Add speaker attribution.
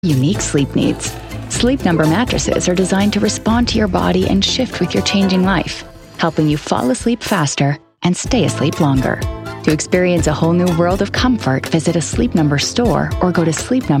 Speaker 1: unique sleep needs. Sleep Number mattresses are designed to respond to your body and shift with your changing life, helping you fall asleep faster and stay asleep longer. To experience a whole new world of comfort, visit a Sleep Number store or go to sleepnumber.com.